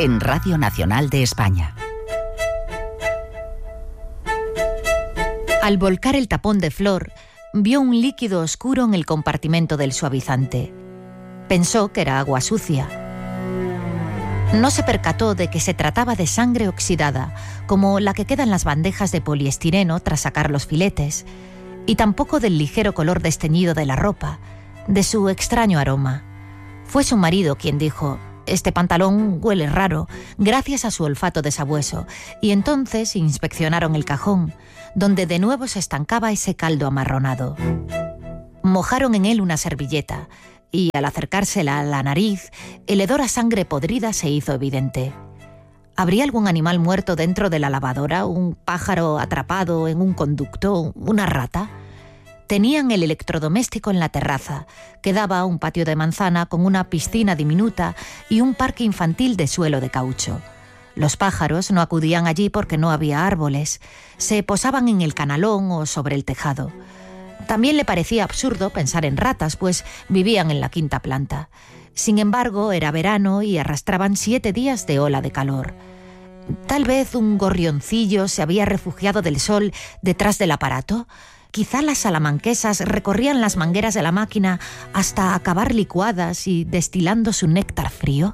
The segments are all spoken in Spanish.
en Radio Nacional de España. Al volcar el tapón de Flor, vio un líquido oscuro en el compartimento del suavizante. Pensó que era agua sucia. No se percató de que se trataba de sangre oxidada, como la que queda en las bandejas de poliestireno tras sacar los filetes, y tampoco del ligero color desteñido de la ropa, de su extraño aroma. Fue su marido quien dijo: «Este pantalón huele raro», gracias a su olfato de sabueso, y entonces inspeccionaron el cajón, donde de nuevo se estancaba ese caldo amarronado. Mojaron en él una servilleta, y al acercársela a la nariz, el hedor a sangre podrida se hizo evidente. ¿Habría algún animal muerto dentro de la lavadora? ¿Un pájaro atrapado en un conducto? ¿Una rata? Tenían el electrodoméstico en la terraza, que daba a un patio de manzana con una piscina diminuta y un parque infantil de suelo de caucho. Los pájaros no acudían allí porque no había árboles, se posaban en el canalón o sobre el tejado. También le parecía absurdo pensar en ratas, pues vivían en la quinta planta. Sin embargo, era verano y arrastraban 7 días de ola de calor. Tal vez un gorrioncillo se había refugiado del sol detrás del aparato. Quizá las salamanquesas recorrían las mangueras de la máquina hasta acabar licuadas y destilando su néctar frío.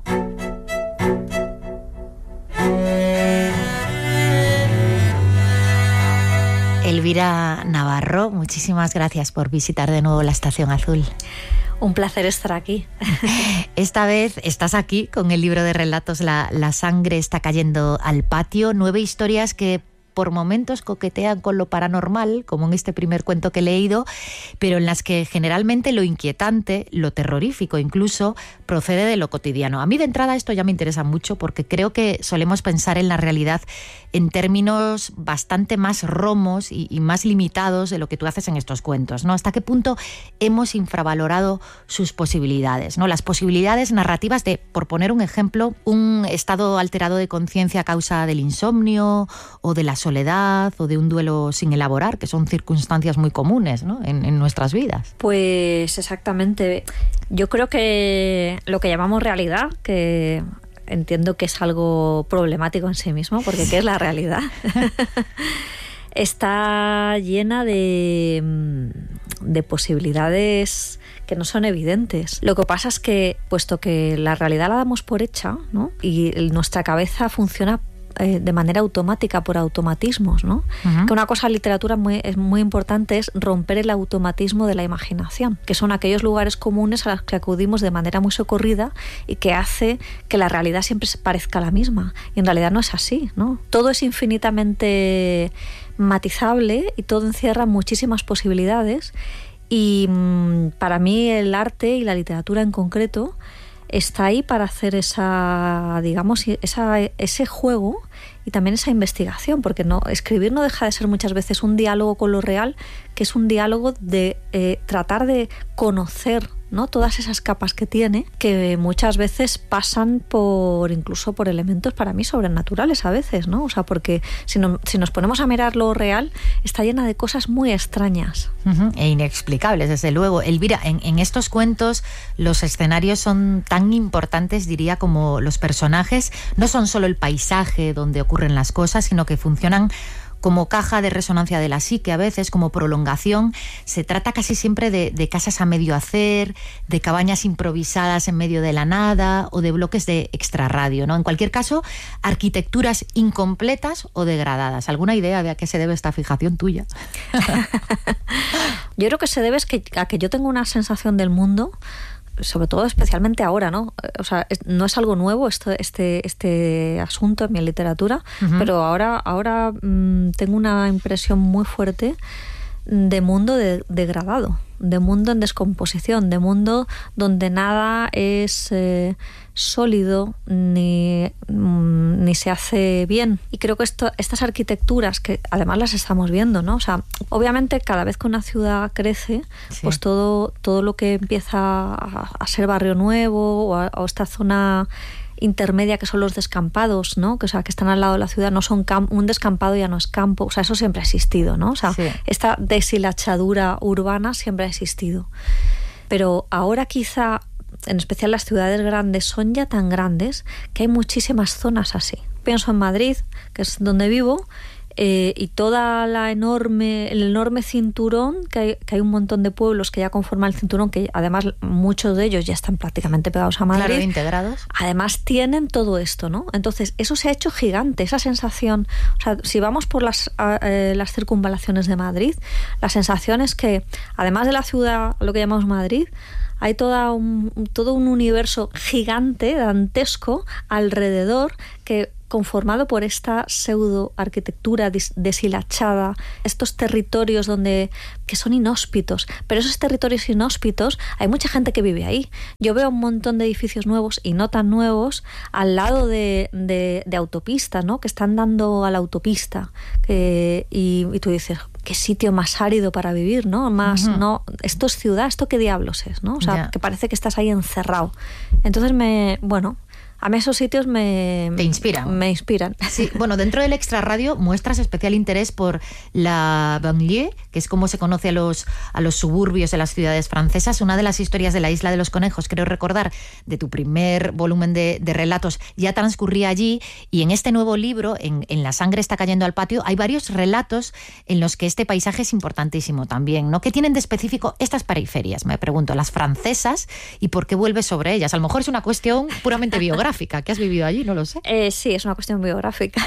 Elvira Navarro, muchísimas gracias por visitar de nuevo la Estación Azul. Un placer estar aquí. Esta vez estás aquí con el libro de relatos La sangre está cayendo al patio. 9 historias que por momentos coquetean con lo paranormal, como en este primer cuento que he leído, pero en las que generalmente lo inquietante, lo terrorífico incluso, procede de lo cotidiano. A mí de entrada esto ya me interesa mucho porque creo que solemos pensar en la realidad en términos bastante más romos y más limitados de lo que tú haces en estos cuentos, ¿no? ¿Hasta qué punto hemos infravalorado sus posibilidades, ¿no? Las posibilidades narrativas de, por poner un ejemplo, un estado alterado de conciencia a causa del insomnio o de la soledad o de un duelo sin elaborar, que son circunstancias muy comunes, ¿no? en nuestras vidas. Pues exactamente. Yo creo que lo que llamamos realidad, que entiendo que es algo problemático en sí mismo, porque ¿qué es la realidad? Está llena de posibilidades que no son evidentes. Lo que pasa es que, puesto que la realidad la damos por hecha, ¿no? Y nuestra cabeza funciona de manera automática, por automatismos, ¿no? Uh-huh. Que una cosa en literatura es muy importante es romper el automatismo de la imaginación, que son aquellos lugares comunes a los que acudimos de manera muy socorrida y que hace que la realidad siempre se parezca a la misma. Y en realidad no es así, ¿no? Todo es infinitamente matizable y todo encierra muchísimas posibilidades. Y para mí el arte y la literatura en concreto está ahí para hacer ese juego y también esa investigación, porque escribir no deja de ser muchas veces un diálogo con lo real, que es un diálogo de tratar de conocer, ¿no? Todas esas capas que tiene, que muchas veces pasan incluso por elementos para mí sobrenaturales a veces, ¿no? O sea, porque si nos ponemos a mirar lo real, está llena de cosas muy extrañas. Uh-huh. E inexplicables, desde luego. Elvira, en estos cuentos los escenarios son tan importantes, diría, como los personajes. No son solo el paisaje donde ocurren las cosas, sino que funcionan como caja de resonancia de la psique, a veces como prolongación. Se trata casi siempre de casas a medio hacer, de cabañas improvisadas en medio de la nada o de bloques de extrarradio, ¿no? En cualquier caso, arquitecturas incompletas o degradadas. ¿Alguna idea de a qué se debe esta fijación tuya? Yo creo que se debe a que yo tengo una sensación del mundo, sobre todo especialmente ahora, ¿no? O sea, no es algo nuevo este asunto en mi literatura, uh-huh. Pero ahora tengo una impresión muy fuerte de mundo degradado, de mundo en descomposición, de mundo donde nada es sólido ni se hace bien. Y creo que estas arquitecturas, que además las estamos viendo, ¿no? O sea, obviamente cada vez que una ciudad crece, sí, pues todo lo que empieza a ser barrio nuevo o esta zona intermedia, que son los descampados, ¿no? Que están al lado de la ciudad, no son un descampado ya no es campo, o sea, eso siempre ha existido, ¿no? O sea, sí, esta deshilachadura urbana siempre ha existido. Pero ahora quizá en especial las ciudades grandes, son ya tan grandes que hay muchísimas zonas así. Pienso en Madrid, que es donde vivo, y toda el enorme cinturón, que hay un montón de pueblos que ya conforman el cinturón, que además muchos de ellos ya están prácticamente pegados a Madrid. Claro, integrados. Además tienen todo esto, ¿no? Entonces, eso se ha hecho gigante, esa sensación. O sea, si vamos por las circunvalaciones de Madrid, la sensación es que, además de la ciudad, lo que llamamos Madrid, hay todo un universo gigante, dantesco, alrededor, conformado por esta pseudo arquitectura deshilachada, estos territorios que son inhóspitos, pero esos territorios inhóspitos hay mucha gente que vive ahí. Yo veo un montón de edificios nuevos y no tan nuevos al lado de autopistas, ¿no? Que están dando a la autopista, y tú dices, qué sitio más árido para vivir, ¿no? No, esto es ciudad, ¿esto qué diablos es, ¿no? O sea, que parece que estás ahí encerrado. Entonces a mí esos sitios te inspiran. Me inspiran. Sí, bueno, dentro del Extra Radio muestras especial interés por la banlieue, que es como se conoce a los suburbios de las ciudades francesas. Una de las historias de la Isla de los Conejos, creo recordar, de tu primer volumen de relatos, ya transcurría allí, y en este nuevo libro, en La sangre está cayendo al patio, hay varios relatos en los que este paisaje es importantísimo también, ¿no? ¿Qué tienen de específico estas periferias, me pregunto, las francesas, y por qué vuelves sobre ellas? A lo mejor es una cuestión puramente biográfica, que has vivido allí, no lo sé. Sí, es una cuestión biográfica.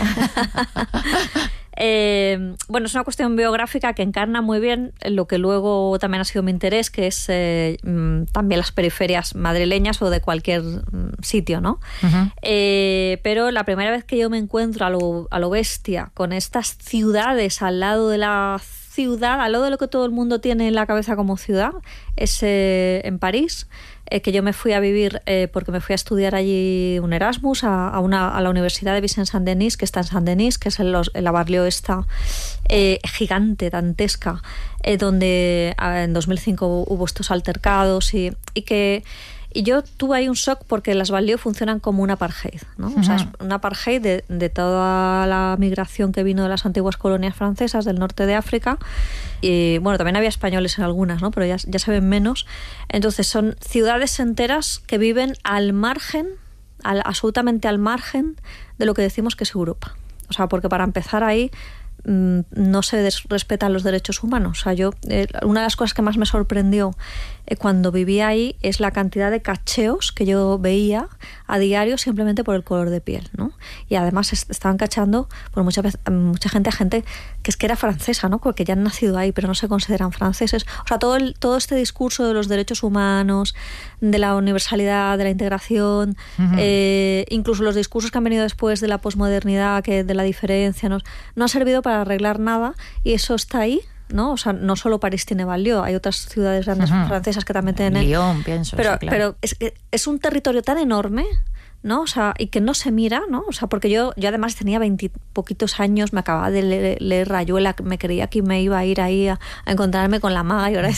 Bueno, es una cuestión biográfica que encarna muy bien lo que luego también ha sido mi interés, que es también las periferias madrileñas o de cualquier sitio, ¿no? Uh-huh. Pero la primera vez que yo me encuentro a lo bestia con estas ciudades al lado de la ciudad, al lado de lo que todo el mundo tiene en la cabeza como ciudad, es en París, que yo me fui a vivir porque me fui a estudiar allí un Erasmus a la Universidad de Vicence-Saint-Denis, que está en Saint-Denis, que es la banlieue esta gigante, dantesca, donde en 2005 hubo estos altercados y yo tuve ahí un shock porque las banlieues funcionan como un apartheid, ¿no? Uh-huh. O sea, es un apartheid de toda la migración que vino de las antiguas colonias francesas del norte de África. Y bueno, también había españoles en algunas, ¿no? Pero ya se ven menos. Entonces son ciudades enteras que viven al margen, absolutamente al margen de lo que decimos que es Europa. O sea, porque para empezar ahí no se respetan los derechos humanos. O sea, una de las cosas que más me sorprendió cuando vivía ahí es la cantidad de cacheos que yo veía a diario simplemente por el color de piel, ¿no? Y además estaban cachando por mucha gente que es que era francesa, ¿no? Porque ya han nacido ahí, pero no se consideran franceses. O sea, todo este discurso de los derechos humanos, de la universalidad, de la integración, uh-huh. Incluso los discursos que han venido después de la posmodernidad, de la diferencia, no ha servido para arreglar nada, y eso está ahí, ¿no? O sea, no solo París tiene banlieue, hay otras ciudades grandes uh-huh. francesas que también tienen. Lyon, pienso. Pero, eso, claro. Pero es un territorio tan enorme, ¿no? O sea, y que no se mira, ¿no? O sea, porque yo además tenía 20 poquitos años, me acababa de leer Rayuela, me creía que me iba a ir ahí a encontrarme con la maga, y ahora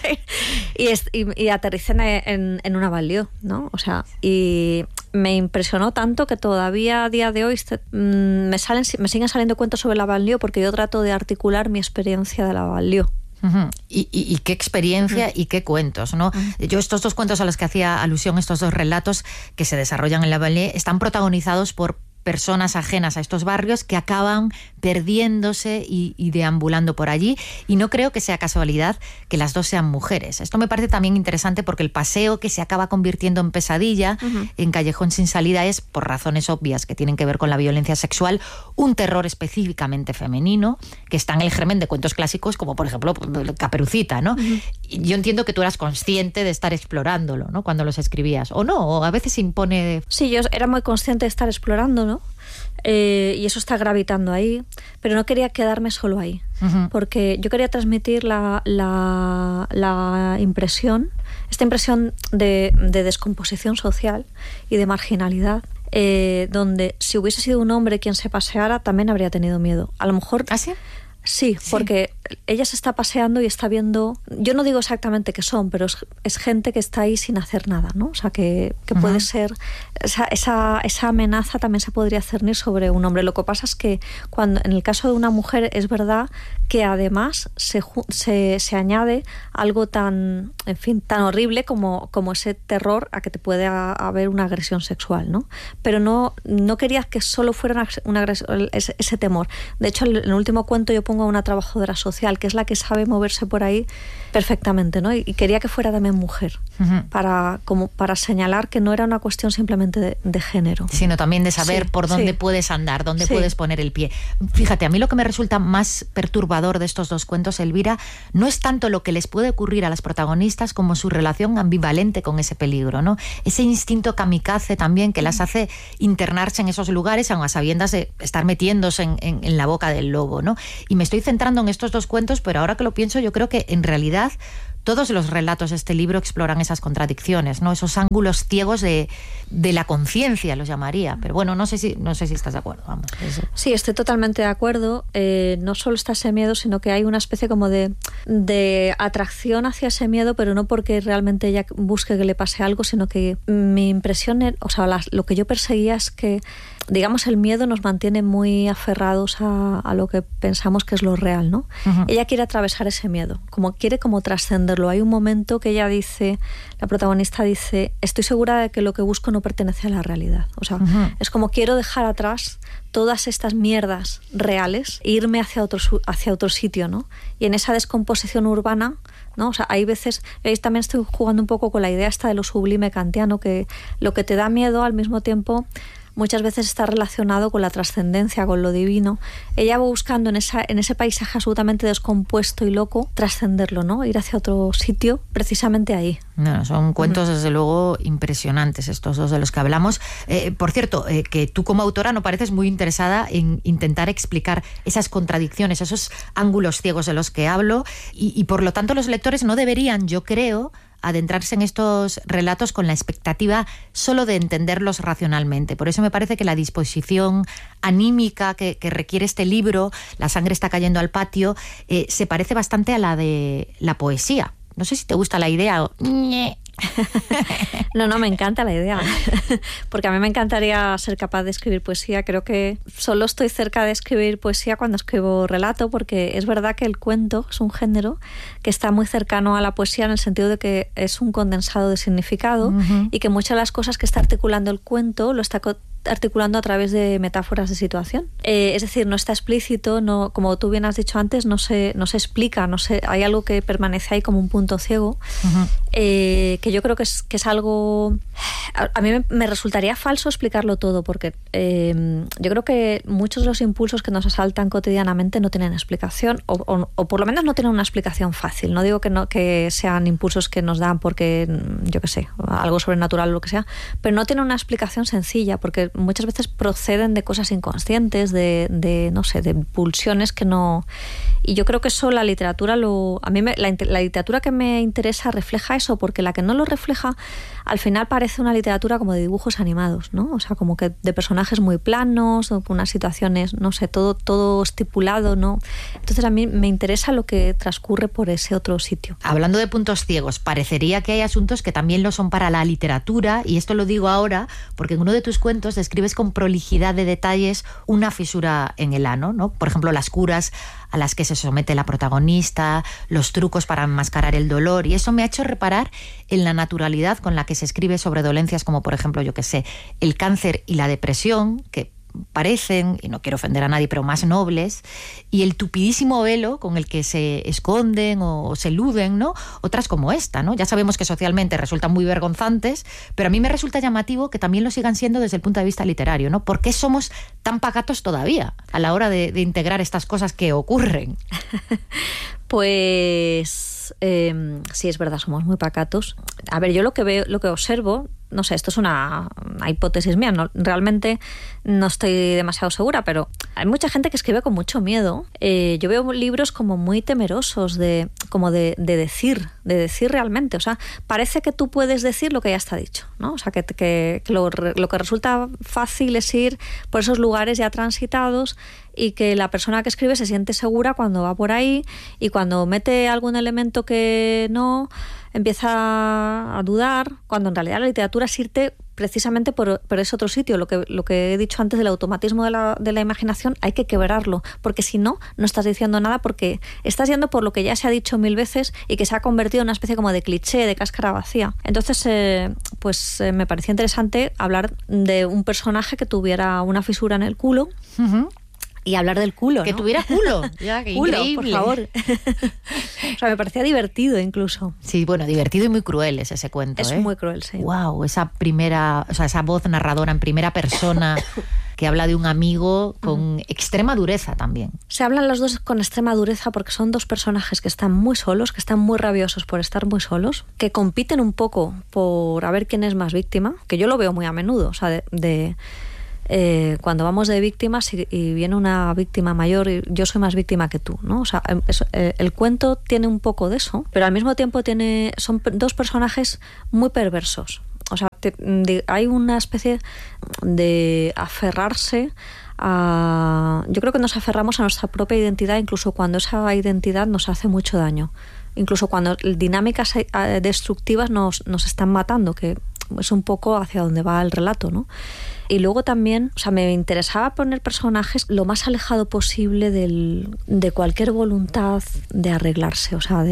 y aterricé en una banlieue, ¿no? O sea, y me impresionó tanto que todavía a día de hoy me siguen saliendo cuentos sobre la banlieue, porque yo trato de articular mi experiencia de la banlieue. Uh-huh. Y qué experiencia uh-huh. y qué cuentos, ¿no? Uh-huh. Yo estos dos cuentos a los que hacía alusión, estos dos relatos que se desarrollan en la banlieue, están protagonizados por personas ajenas a estos barrios que acaban perdiéndose y deambulando por allí, y no creo que sea casualidad que las dos sean mujeres. Esto me parece también interesante porque el paseo que se acaba convirtiendo en pesadilla, uh-huh. en callejón sin salida, es, por razones obvias que tienen que ver con la violencia sexual, un terror específicamente femenino que está en el germen de cuentos clásicos como por ejemplo Caperucita, ¿no? Uh-huh. Yo entiendo que tú eras consciente de estar explorándolo, ¿no? Cuando los escribías, o no, o a veces impone... Sí, yo era muy consciente de estar explorando, ¿no? Y eso está gravitando ahí, pero no quería quedarme solo ahí, uh-huh. porque yo quería transmitir la impresión, esta impresión de descomposición social y de marginalidad, donde si hubiese sido un hombre quien se paseara también habría tenido miedo. A lo mejor... ¿Ah, sí? Sí, porque ella se está paseando y está viendo, yo no digo exactamente qué son, pero es gente que está ahí sin hacer nada, ¿no? O sea, que puede ser, esa amenaza también se podría cernir sobre un hombre. Lo que pasa es que cuando en el caso de una mujer es verdad que además se añade algo tan, en fin, tan horrible como ese terror a que te puede haber una agresión sexual, ¿no? Pero no quería que solo fuera una agresión, ese temor. De hecho, en el último cuento yo pongo a una trabajadora social, que es la que sabe moverse por ahí perfectamente, ¿no? Y quería que fuera también mujer, para señalar que no era una cuestión simplemente de género. Sino también de saber por dónde puedes andar, dónde puedes poner el pie. Fíjate, a mí lo que me resulta más perturbador de estos dos cuentos, Elvira, no es tanto lo que les puede ocurrir a las protagonistas como su relación ambivalente con ese peligro, ¿no? Ese instinto kamikaze también que las hace internarse en esos lugares, aun a sabiendas de estar metiéndose en la boca del lobo, ¿no? Y me estoy centrando en estos dos cuentos, pero ahora que lo pienso, yo creo que en realidad todos los relatos de este libro exploran esas contradicciones, ¿no? Esos ángulos ciegos de la conciencia, los llamaría. Pero bueno, no sé si estás de acuerdo. Vamos, eso. Sí, estoy totalmente de acuerdo. No solo está ese miedo, sino que hay una especie como de atracción hacia ese miedo, pero no porque realmente ella busque que le pase algo, sino que mi impresión, o sea, lo que yo perseguía es que, digamos, el miedo nos mantiene muy aferrados a lo que pensamos que es lo real, ¿no? Ella quiere atravesar ese miedo, quiere trascenderlo. Hay un momento que ella dice, la protagonista dice, estoy segura de que lo que busco no pertenece a la realidad. O sea, es como quiero dejar atrás todas estas mierdas reales e irme hacia otro sitio, ¿no? Y en esa descomposición urbana, ¿no? O sea, hay veces, ahí también estoy jugando un poco con la idea esta de lo sublime kantiano, que lo que te da miedo al mismo tiempo muchas veces está relacionado con la trascendencia, con lo divino. Ella va buscando en ese paisaje absolutamente descompuesto y loco, trascenderlo, ¿no? Ir hacia otro sitio, precisamente ahí. No, son cuentos, desde luego, impresionantes estos dos de los que hablamos. Por cierto, que tú como autora no pareces muy interesada en intentar explicar esas contradicciones, esos ángulos ciegos de los que hablo, y por lo tanto los lectores no deberían, yo creo, adentrarse en estos relatos con la expectativa solo de entenderlos racionalmente. Por eso me parece que la disposición anímica que requiere este libro, La sangre está cayendo al patio, se parece bastante a la de la poesía. No sé si te gusta la idea o... No, me encanta la idea, porque a mí me encantaría ser capaz de escribir poesía. Creo que solo estoy cerca de escribir poesía cuando escribo relato, porque es verdad que el cuento es un género que está muy cercano a la poesía en el sentido de que es un condensado de significado, y que muchas de las cosas que está articulando el cuento lo está articulando a través de metáforas de situación. Es decir, no está explícito, no, como tú bien has dicho antes, no se explica, hay algo que permanece ahí como un punto ciego, que yo creo que es algo... A mí me resultaría falso explicarlo todo, porque yo creo que muchos de los impulsos que nos asaltan cotidianamente no tienen explicación, o por lo menos no tienen una explicación fácil. No digo que sean impulsos que nos dan porque, yo qué sé, algo sobrenatural o lo que sea, pero no tienen una explicación sencilla, porque muchas veces proceden de cosas inconscientes, de no sé, de pulsiones que no... Y yo creo que eso la literatura a mí la literatura que me interesa refleja eso, porque la que no lo refleja al final parece una literatura como de dibujos animados, ¿no? O sea, como que de personajes muy planos, o con unas situaciones, no sé, todo estipulado, ¿no? Entonces a mí me interesa lo que transcurre por ese otro sitio. Hablando de puntos ciegos, parecería que hay asuntos que también lo son para la literatura, y esto lo digo ahora porque en uno de tus cuentos describes con prolijidad de detalles una fisura en el ano, ¿no? Por ejemplo, las curas a las que se somete la protagonista, los trucos para enmascarar el dolor, y eso me ha hecho reparar en la naturalidad con la que se escribe sobre dolencias como, por ejemplo, yo que sé, el cáncer y la depresión, que parecen, y no quiero ofender a nadie, pero más nobles, y el tupidísimo velo con el que se esconden o se eluden, ¿no? Otras como esta, ¿no? Ya sabemos que socialmente resultan muy vergonzantes, pero a mí me resulta llamativo que también lo sigan siendo desde el punto de vista literario, ¿no? ¿Por qué somos tan pacatos todavía a la hora de integrar estas cosas que ocurren? Pues sí, es verdad, somos muy pacatos. A ver, yo lo que veo, lo que observo, no sé, esto es una hipótesis mía, no, realmente no estoy demasiado segura, pero hay mucha gente que escribe con mucho miedo. Yo veo libros como muy temerosos de decir realmente. O sea, parece que tú puedes decir lo que ya está dicho, ¿no? O sea, que lo que resulta fácil es ir por esos lugares ya transitados y que la persona que escribe se siente segura cuando va por ahí, y cuando mete algún elemento que no, empieza a dudar, cuando en realidad la literatura es irte precisamente por ese otro sitio. Lo que he dicho antes del automatismo de la imaginación, hay que quebrarlo, porque si no, no estás diciendo nada, porque estás yendo por lo que ya se ha dicho 1000 veces y que se ha convertido en una especie como de cliché, de cáscara vacía. Entonces, me parecía interesante hablar de un personaje que tuviera una fisura en el culo. Uh-huh. Y hablar del culo, que ¿no? tuviera culo. Ya, qué culo, increíble. Por favor. O sea, me parecía divertido incluso. Sí, bueno, divertido y muy cruel es ese cuento. Es muy cruel, sí. Wow, esa voz narradora en primera persona que habla de un amigo con extrema dureza también. Se hablan los dos con extrema dureza porque son dos personajes que están muy solos, que están muy rabiosos por estar muy solos, que compiten un poco por a ver quién es más víctima, que yo lo veo muy a menudo, o sea, cuando vamos de víctimas y viene una víctima mayor, y yo soy más víctima que tú, ¿no? O sea, el cuento tiene un poco de eso, pero al mismo tiempo son dos personajes muy perversos. O sea, hay una especie de aferrarse a... Yo creo que nos aferramos a nuestra propia identidad, incluso cuando esa identidad nos hace mucho daño. Incluso cuando dinámicas destructivas nos están matando, que es un poco hacia donde va el relato, ¿no? Y luego también, o sea, me interesaba poner personajes lo más alejado posible de cualquier voluntad de arreglarse, o sea,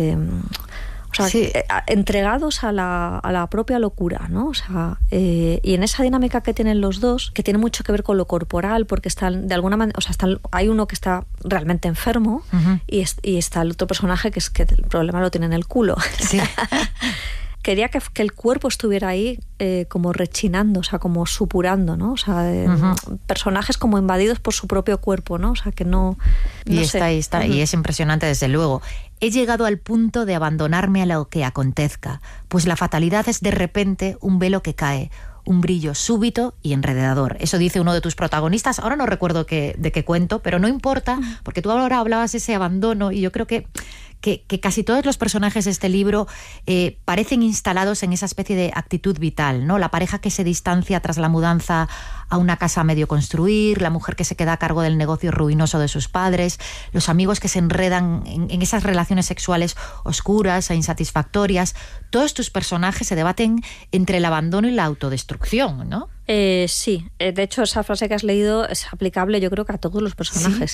sí, entregados a la propia locura, ¿no? O sea, y en esa dinámica que tienen los dos, que tiene mucho que ver con lo corporal, porque están de alguna manera, o sea, hay uno que está realmente enfermo, uh-huh, y está el otro personaje que es que el problema lo tiene en el culo. Sí. Quería que el cuerpo estuviera ahí como rechinando, o sea, como supurando, ¿no? O sea, uh-huh, personajes como invadidos por su propio cuerpo, ¿no? O sea, que no y sé. Está, uh-huh, y es impresionante, desde luego. He llegado al punto de abandonarme a lo que acontezca, pues la fatalidad es de repente un velo que cae, un brillo súbito y enredador. Eso dice uno de tus protagonistas. Ahora no recuerdo de qué cuento, pero no importa, porque tú ahora hablabas de ese abandono, y yo creo que casi todos los personajes de este libro parecen instalados en esa especie de actitud vital, ¿no? La pareja que se distancia tras la mudanza a una casa a medio construir, la mujer que se queda a cargo del negocio ruinoso de sus padres, los amigos que se enredan en esas relaciones sexuales oscuras e insatisfactorias. Todos tus personajes se debaten entre el abandono y la autodestrucción, ¿no? Sí, de hecho esa frase que has leído es aplicable, yo creo, que a todos los personajes.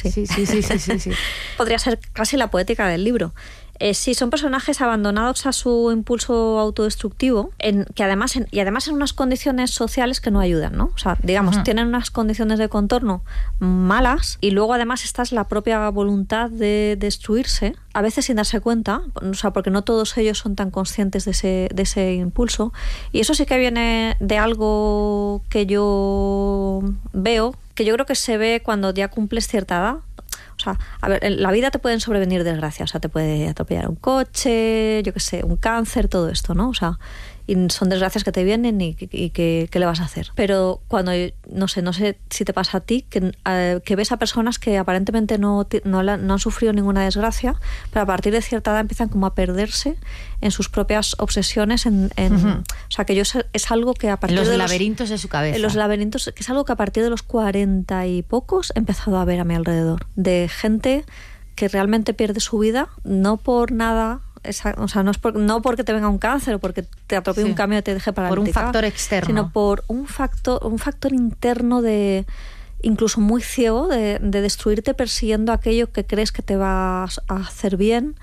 Sí. Podría ser casi la poética del libro. Sí, son personajes abandonados a su impulso autodestructivo, que además en unas condiciones sociales que no ayudan, ¿no? O sea, digamos, uh-huh, tienen unas condiciones de contorno malas, y luego además está la propia voluntad de destruirse, a veces sin darse cuenta, o sea, porque no todos ellos son tan conscientes de ese impulso, y eso sí que viene de algo que yo veo, que yo creo que se ve cuando ya cumples cierta edad. O sea, a ver, en la vida te pueden sobrevenir desgracias, o sea, te puede atropellar un coche, yo qué sé, un cáncer, todo esto, ¿no? O sea, y son desgracias que te vienen y ¿qué le vas a hacer? Pero cuando, no sé si te pasa a ti, que ves a personas que aparentemente no han sufrido ninguna desgracia, pero a partir de cierta edad empiezan como a perderse en sus propias obsesiones, uh-huh, o sea, que es algo que a partir de los laberintos de su cabeza. En los laberintos, que es algo que a partir de los 40 y pocos he empezado a ver a mi alrededor, de gente que realmente pierde su vida, no por nada... O sea, no porque te venga un cáncer o porque te atropelle un camión y te deje paralítica. Por un factor externo. Sino por un factor interno de incluso muy ciego de destruirte persiguiendo aquello que crees que te va a hacer bien,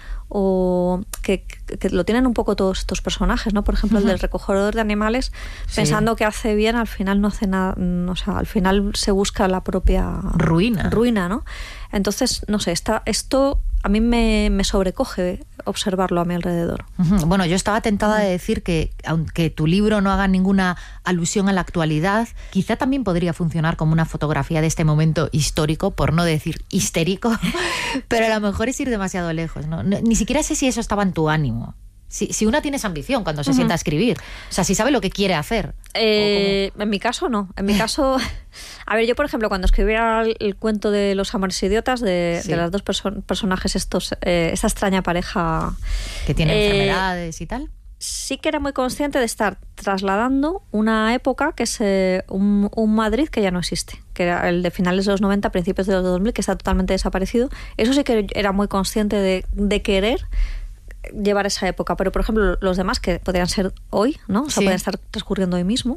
o que lo tienen un poco todos estos personajes, ¿no? Por ejemplo, uh-huh, el del recogedor de animales, sí, pensando que hace bien, al final no hace nada, o sea, al final se busca la propia ruina, ¿no? Entonces, no sé, esto a mí me sobrecoge observarlo a mi alrededor. Uh-huh. Bueno, yo estaba tentada de decir que, aunque tu libro no haga ninguna alusión a la actualidad, quizá también podría funcionar como una fotografía de este momento histórico, por no decir histérico, pero a lo mejor es ir demasiado lejos, ¿no? Ni siquiera sé si eso estaba en tu ánimo. Si una tiene esa ambición cuando se, uh-huh, sienta a escribir, o sea, si sabe lo que quiere hacer. En mi caso no. En mi caso, a ver, yo por ejemplo cuando escribía el cuento de los amores idiotas de las dos personajes estos, esta extraña pareja que tiene enfermedades y tal. sí que era muy consciente de estar trasladando una época que es un Madrid que ya no existe, que era el de finales de los 90, principios de los 2000, que está totalmente desaparecido. Eso sí que era muy consciente de querer llevar esa época, pero por ejemplo los demás que podrían ser hoy, ¿no? O sea, podrían estar transcurriendo hoy mismo.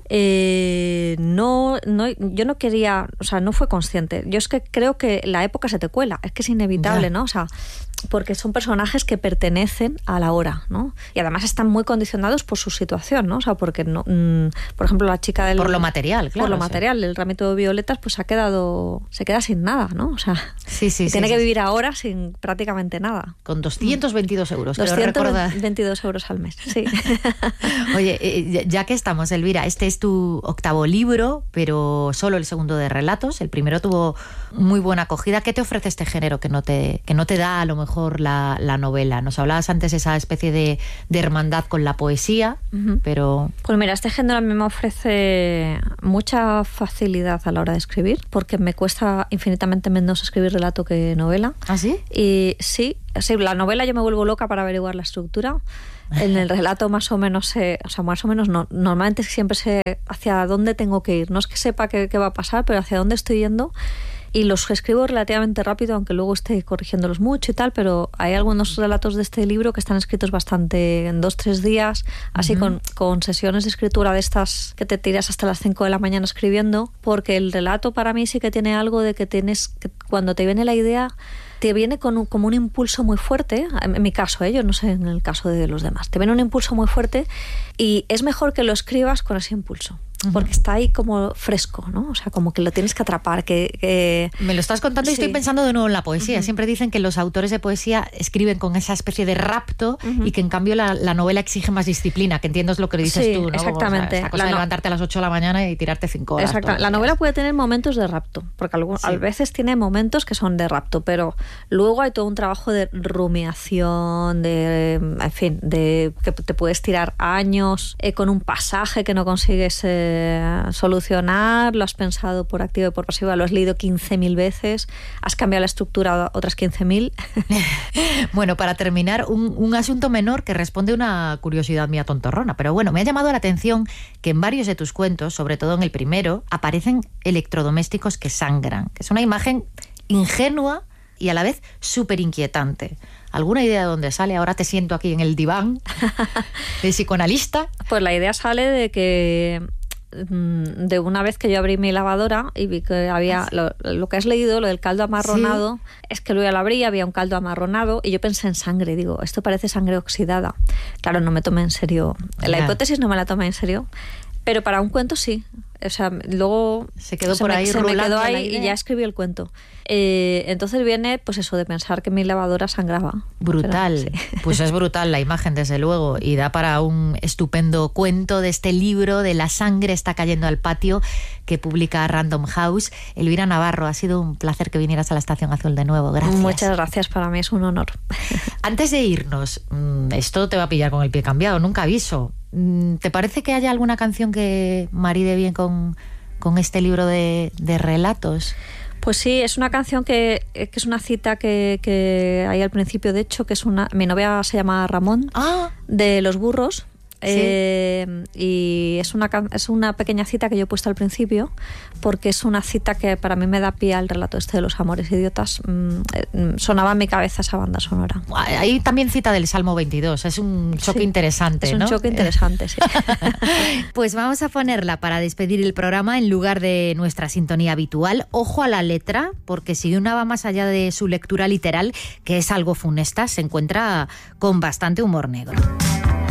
No, yo no quería, o sea, no fue consciente. Yo es que creo que la época se te cuela, es que es inevitable, ¿no? O sea, porque son personajes que pertenecen a la hora, ¿no? Y además están muy condicionados por su situación, ¿no? O sea, porque no, por ejemplo, la chica del... Por lo material, claro. Por lo material, el ramito de violetas pues se queda sin nada, ¿no? O sea, tiene que vivir ahora sin prácticamente nada. Con 222 euros. 222 euros al mes, sí. Oye, ya que estamos, Elvira, este es tu 8º libro, pero solo el segundo de relatos. El primero tuvo muy buena acogida. ¿Qué te ofrece este género que no te da a lo mejor la novela? Nos hablabas antes esa especie de hermandad con la poesía, pero... Pues mira, este género a mí me ofrece mucha facilidad a la hora de escribir, porque me cuesta infinitamente menos escribir relato que novela. ¿Ah, sí? Y sí, la novela yo me vuelvo loca para averiguar la estructura. En el relato más o menos no. Normalmente siempre sé hacia dónde tengo que ir. No es que sepa qué va a pasar, pero hacia dónde estoy yendo. Y los escribo relativamente rápido, aunque luego esté corrigiéndolos mucho y tal, pero hay algunos relatos de este libro que están escritos bastante en 2-3 días, así con sesiones de escritura de estas que te tiras hasta las 5 de la mañana escribiendo, porque el relato para mí sí que tiene algo de que cuando te viene la idea, te viene como un impulso muy fuerte, en mi caso, yo no sé en el caso de los demás, te viene un impulso muy fuerte y es mejor que lo escribas con ese impulso. Porque está ahí como fresco, ¿no? O sea, como que lo tienes que atrapar. Me lo estás contando y estoy pensando de nuevo en la poesía. Siempre dicen que los autores de poesía escriben con esa especie de rapto y que en cambio la novela exige más disciplina, que entiendo es lo que dices tú, ¿no? Exactamente. O sea, esa cosa de levantarte a las 8 de la mañana y tirarte 5 horas. Exacto. La novela puede tener momentos de rapto, porque a veces tiene momentos que son de rapto, pero luego hay todo un trabajo de rumiación, en fin, de que te puedes tirar años con un pasaje que no consigues solucionar, lo has pensado por activa y por pasiva, lo has leído 15.000 veces, has cambiado la estructura otras 15.000. Bueno, para terminar, un asunto menor que responde a una curiosidad mía tontorrona, pero bueno, me ha llamado la atención que en varios de tus cuentos, sobre todo en el primero, aparecen electrodomésticos que sangran, que es una imagen ingenua y a la vez súper inquietante. ¿Alguna idea de dónde sale? Ahora te siento aquí en el diván de psicoanalista. Pues la idea sale de una vez que yo abrí mi lavadora y vi que había lo que has leído, lo del caldo amarronado, es que luego la abrí, había un caldo amarronado y yo pensé en sangre, digo, esto parece sangre oxidada. Claro, no me tomé en serio, la hipótesis no me la tomé en serio, pero para un cuento sí. O sea, luego se quedó por ahí, se me quedó ahí y ya escribí el cuento. Entonces viene, pues eso, de pensar que mi lavadora sangraba. Brutal. Pero, sí. Pues es brutal la imagen, desde luego, y da para un estupendo cuento de este libro de La sangre está cayendo al patio, que publica Random House. Elvira Navarro, ha sido un placer que vinieras a la Estación Azul de nuevo. Gracias. Muchas gracias, para mí es un honor. Antes de irnos, esto te va a pillar con el pie cambiado, nunca aviso. ¿Te parece que haya alguna canción que maride bien con este libro de relatos? Pues sí, es una canción que es una cita que hay al principio, de hecho, que es mi novia se llama Ramón, de Los Burros. Y es una pequeña cita que yo he puesto al principio, porque es una cita que para mí me da pie al relato este de los amores idiotas. Sonaba en mi cabeza esa banda sonora. Hay también cita del Salmo 22, es un choque interesante, ¿no? Es un choque interesante, sí. Pues vamos a ponerla para despedir el programa en lugar de nuestra sintonía habitual. Ojo a la letra, porque si una va más allá de su lectura literal, que es algo funesta, se encuentra con bastante humor negro.